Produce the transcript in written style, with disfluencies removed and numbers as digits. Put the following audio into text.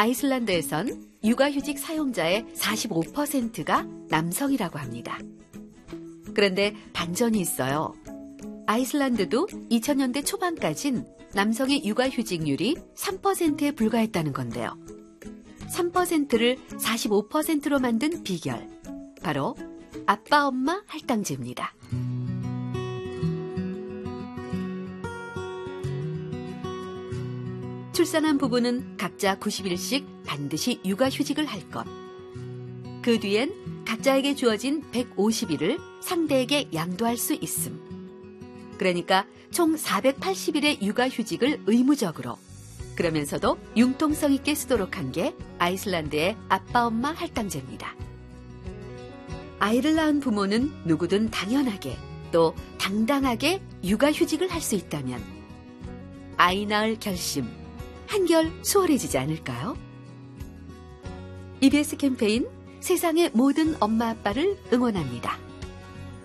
아이슬란드에선 육아휴직 사용자의 45%가 남성이라고 합니다. 그런데 반전이 있어요. 아이슬란드도 2000년대 초반까진 남성의 육아휴직률이 3%에 불과했다는 건데요. 3%를 45%로 만든 비결, 바로 아빠 엄마 할당제입니다. 출산한 부부는 각자 90일씩 반드시 육아휴직을 할 것. 그 뒤엔 각자에게 주어진 150일을 상대에게 양도할 수 있음. 그러니까 총 480일의 육아휴직을 의무적으로, 그러면서도 융통성 있게 쓰도록 한 게 아이슬란드의 아빠 엄마 할당제입니다. 아이를 낳은 부모는 누구든 당연하게 또 당당하게 육아휴직을 할 수 있다면 아이 낳을 결심 한결 수월해지지 않을까요? EBS 캠페인 세상의 모든 엄마 아빠를 응원합니다.